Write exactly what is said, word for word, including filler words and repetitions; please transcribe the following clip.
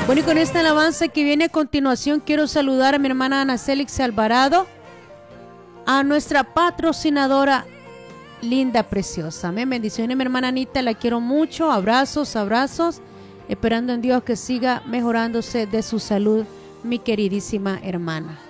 Bueno, y con esta alabanza que viene a continuación, quiero saludar a mi hermana Ana Célix Alvarado, a nuestra patrocinadora linda, preciosa. Amén. Bendiciones, mi hermana Anita, la quiero mucho. Abrazos, abrazos. Esperando en Dios que siga mejorándose de su salud, mi queridísima hermana.